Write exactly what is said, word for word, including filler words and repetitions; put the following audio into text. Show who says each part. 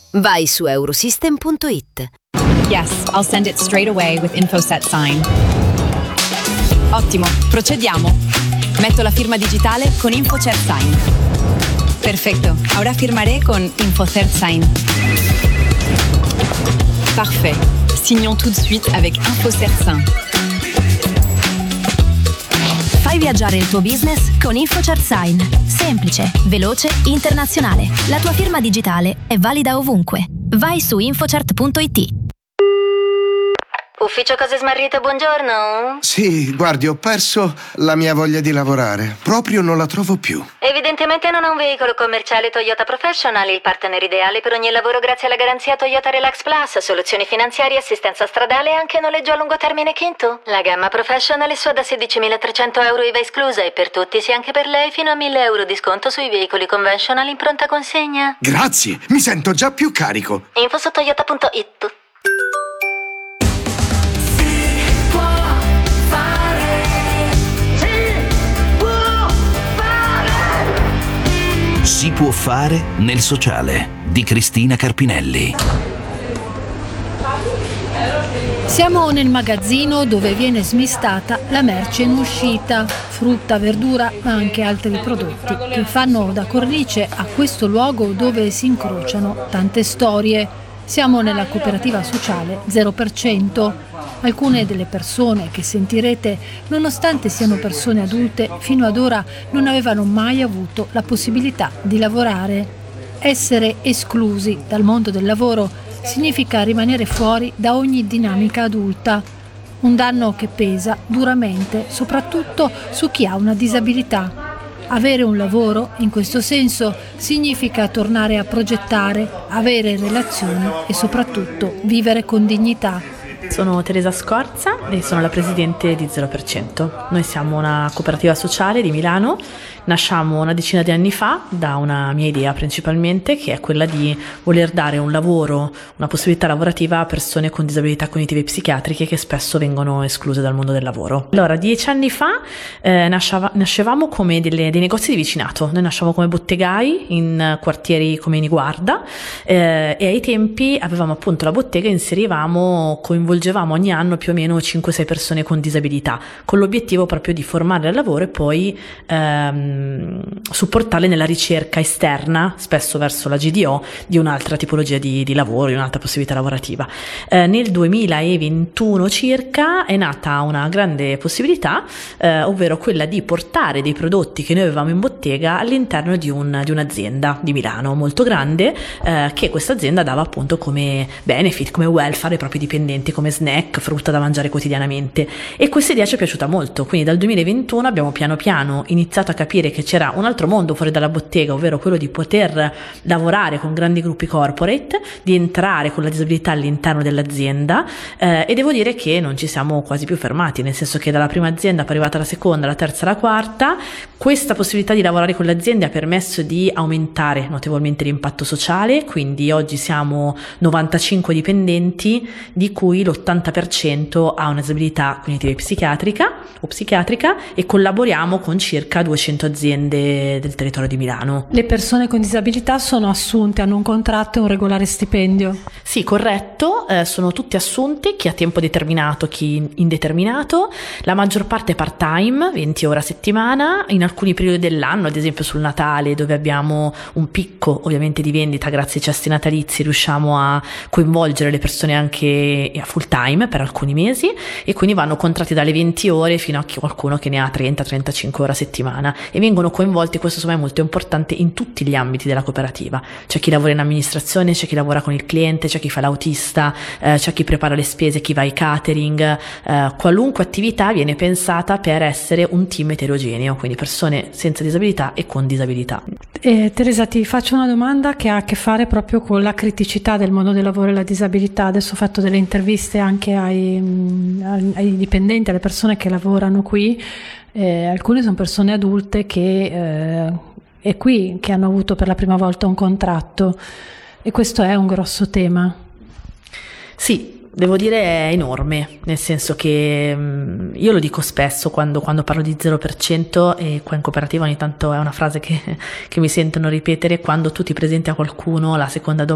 Speaker 1: Vai su eurosystem punto it.
Speaker 2: Yes, I'll send it straight away with InfoSet Sign. Ottimo, procediamo. Metto la firma digitale con InfoCert Sign. Perfecto, ahora firmaré con InfoCert Sign. Parfait. Signons tout de suite avec InfoCert Sign.
Speaker 3: Fai viaggiare il tuo business con InfoCert Sign. Semplice, veloce, internazionale. La tua firma digitale è valida ovunque. Vai su infocert punto it.
Speaker 4: Ufficio Cose Smarrite, buongiorno.
Speaker 5: Sì, guardi, ho perso la mia voglia di lavorare. Proprio non la trovo più.
Speaker 4: Evidentemente non ha un veicolo commerciale Toyota Professional, il partner ideale per ogni lavoro grazie alla garanzia Toyota Relax Plus, soluzioni finanziarie, assistenza stradale e anche noleggio a lungo termine Kinto. La gamma Professional è sua da sedicimilatrecento euro I V A esclusa e per tutti, sia anche per lei, fino a mille euro di sconto sui veicoli conventional in pronta consegna.
Speaker 5: Grazie, mi sento già più carico.
Speaker 4: Info su toyota punto it.
Speaker 6: Si può fare nel sociale di Cristina Carpinelli.
Speaker 7: Siamo nel magazzino dove viene smistata la merce in uscita, frutta, verdura, ma anche altri prodotti che fanno da cornice a questo luogo dove si incrociano tante storie. Siamo nella cooperativa sociale zero per cento. Alcune delle persone che sentirete, nonostante siano persone adulte, fino ad ora non avevano mai avuto la possibilità di lavorare. Essere esclusi dal mondo del lavoro significa rimanere fuori da ogni dinamica adulta. Un danno che pesa duramente, soprattutto su chi ha una disabilità. Avere un lavoro, in questo senso, significa tornare a progettare, avere relazioni e soprattutto vivere con dignità.
Speaker 8: Sono Teresa Scorza e sono la presidente di zero per cento. Noi siamo una cooperativa sociale di Milano, nasciamo una decina di anni fa da una mia idea principalmente, che è quella di voler dare un lavoro, una possibilità lavorativa a persone con disabilità cognitive e psichiatriche che spesso vengono escluse dal mondo del lavoro. Allora, dieci anni fa eh, nasceva, nascevamo come delle, dei negozi di vicinato. Noi nascevamo come bottegai in quartieri come Niguarda eh, e ai tempi avevamo appunto la bottega e inserivamo, coinvolgevamo ogni anno più o meno cinque sei persone con disabilità, con l'obiettivo proprio di formarle al lavoro e poi ehm, supportarle nella ricerca esterna, spesso verso la G D O, di un'altra tipologia di, di lavoro, di un'altra possibilità lavorativa. Eh, nel duemilaventuno circa è nata una grande possibilità, eh, ovvero quella di portare dei prodotti che noi avevamo in bottega all'interno di, un, di un'azienda di Milano molto grande, eh, che questa azienda dava appunto come benefit, come welfare ai propri dipendenti, come snack, frutta da mangiare quotidianamente. E questa idea ci è piaciuta molto, quindi dal duemilaventuno abbiamo piano piano iniziato a capire che c'era un altro mondo fuori dalla bottega, ovvero quello di poter lavorare con grandi gruppi corporate, di entrare con la disabilità all'interno dell'azienda eh, e devo dire che non ci siamo quasi più fermati, nel senso che dalla prima azienda poi è arrivata la seconda, la terza, la quarta. Questa possibilità di lavorare con le aziende ha permesso di aumentare notevolmente l'impatto sociale, quindi oggi siamo novantacinque dipendenti, di cui l'ottanta per cento ha una disabilità cognitiva e psichiatrica o psichiatrica, e collaboriamo con circa duecento aziende del territorio di Milano.
Speaker 7: Le persone con disabilità sono assunte, hanno un contratto e un regolare stipendio?
Speaker 8: Sì, corretto, eh, sono tutti assunti, chi a tempo determinato, chi indeterminato. La maggior parte è part-time, venti ore a settimana, in alcuni periodi dell'anno, ad esempio sul Natale, dove abbiamo un picco ovviamente di vendita grazie ai cesti natalizi, riusciamo a coinvolgere le persone anche a full time per alcuni mesi, e quindi vanno contratti dalle venti ore fino a qualcuno che ne ha trenta trentacinque ore a settimana, e vengono coinvolti, questo secondo me è molto importante, in tutti gli ambiti della cooperativa. C'è chi lavora in amministrazione, c'è chi lavora con il cliente, c'è chi fa l'autista, eh, c'è chi prepara le spese, chi va ai catering, eh, qualunque attività viene pensata per essere un team eterogeneo, quindi persone senza disabilità e con disabilità.
Speaker 7: Eh, Teresa, ti faccio una domanda che ha a che fare proprio con la criticità del mondo del lavoro e la disabilità. Adesso ho fatto delle interviste anche ai, ai, ai dipendenti, alle persone che lavorano qui. Eh, alcune sono persone adulte che eh, è qui che hanno avuto per la prima volta un contratto, e questo è un grosso tema.
Speaker 8: Sì, devo dire è enorme, nel senso che mh, io lo dico spesso quando, quando parlo di zero per cento, e qua in cooperativa ogni tanto è una frase che, che mi sentono ripetere: quando tu ti presenti a qualcuno, la seconda domanda